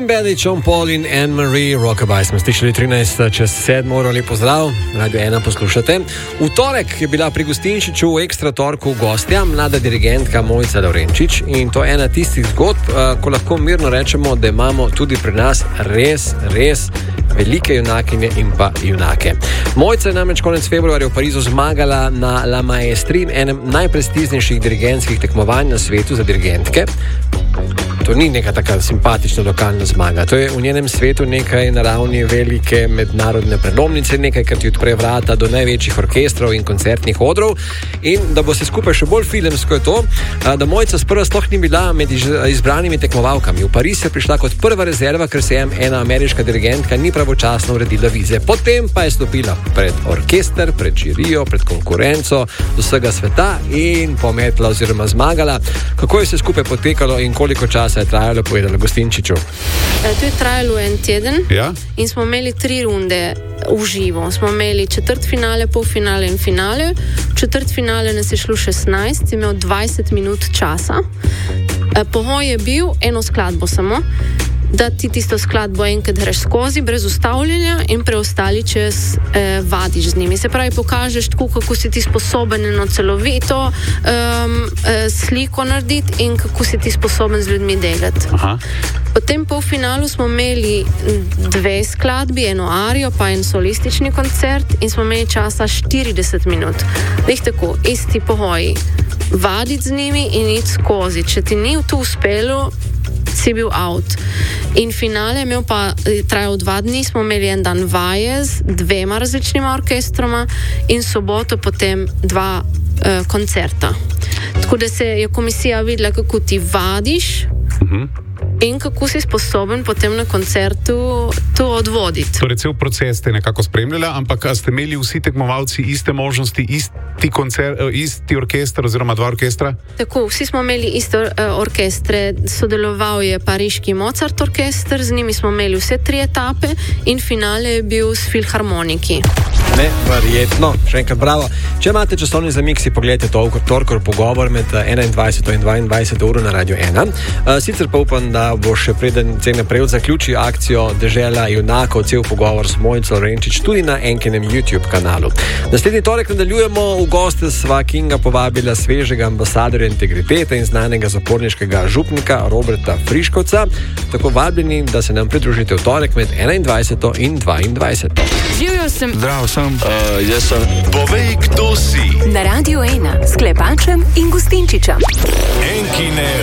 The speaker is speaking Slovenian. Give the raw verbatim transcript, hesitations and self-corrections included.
Bandit, Sean Paul in Anne-Marie Rockabye smo slišali trinajst čez sedmo uro. Lepo zdrav, Radio ena poslušate. V torek je bila pri Gostinčiču v Ekstra torku gostja mlada dirigentka Mojca Lavrenčič in to je ena tistih zgodb, ko lahko mirno rečemo, da imamo tudi pri nas res, res velike junakinje in pa junake. Mojca je namreč konec februarja v Parizu zmagala na La Maestri, enem najprestižnejših dirigentskih tekmovanj na svetu za dirigentke. To ni neka taka simpatična lokalna zmaga. To je v njenem svetu nekaj na ravni velike mednarodne prelomnice, nekaj, kar ti odpre vrata do največjih orkestrov in koncertnih odrov. In da bo se skupaj še bolj filmsko je to, da Mojca sprva sploh ni bila med izbranimi tekmovalkami. V Pariz je prišla kot prva rezerva, ker se je ena ameriška dirigentka ni pravočasno uredila vize. Potem pa je stopila pred orkester, pred žirijo, pred konkurenco do vsega sveta in pometla oziroma zmagala. Kako je se skupaj potekalo in koliko časa je trajalo, povedala Gostinčiču? E, to je trajalo en teden, ja? In smo imeli tri runde v živo. Smo imeli četrtfinale, polfinale in finale. V četrtfinale nas je šlo šestnajst, imel dvajset minut časa. E, pohoj je bil eno skladbo samo, da ti tisto skladbo enkrat greš skozi, brez ustavljanja in preostali čez eh, vadiš z njimi. Se pravi, pokažeš tako, kako si ti sposoben eno celovito um, eh, sliko narediti in kako si ti sposoben z ljudmi delati. Aha. Potem po finalu smo imeli dve skladbi, eno arijo pa en solistični koncert in smo imeli časa štirideset minut. Lih tako, isti pohoji. Vaditi z njimi in iti skozi. Če ti ni to uspelo, si bil out. In finale imel pa trajal dva dni, smo imeli en dan vaje z dvema različnima orkestroma in soboto potem dva uh, koncerta. Tako da se je komisija videla, kako ti vadiš uh-huh. in kako si sposoben potem na koncertu to odvoditi. Torej, cel proces ste nekako spremljala, ampak ste imeli vsi tekmovalci iste možnosti, isti koncert, isti orkester oziroma dva orkestra? Tako, vsi smo imeli iste uh, orkestre. Sodeloval je pariški Mozart orkester, z njimi smo imeli vse tri etape in finale je bil s filharmoniki. Neverjetno, še enkrat bravo. Če imate časovni zamik, si pogledajte to torkov pogovor med enaindvajseto in dvaindvajseto uro na Radio ena. Uh, sicer pa upam, da bo še preden cene prejel zaključi akcijo Dežela junakov, cel pogovor s Mojco Lavrenčič tudi na enkinem YouTube kanalu. Naslednji torek nadaljujemo. V goste sva Kinga povabila svežega ambasadorja integritete in znanega zaporniškega župnika Roberta Friškovca. Tako vabljeni, da se nam pridružite v torek med enaindvajseto in dvaindvajseto. Živjo sem. Zdravo sem. Uh, jaz sem. Povej, kdo si. Na Radio ena s Klepačem in Gostinčičem. Enkine